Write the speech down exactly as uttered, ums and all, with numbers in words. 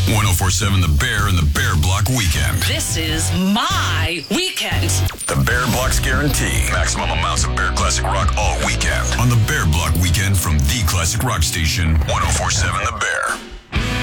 ten forty-seven The Bear and the Bear Block Weekend. This is my weekend. The Bear Block's guarantee. Maximum amounts of Bear Classic Rock all weekend. On the Bear Block Weekend from the Classic Rock Station, ten forty-seven The Bear.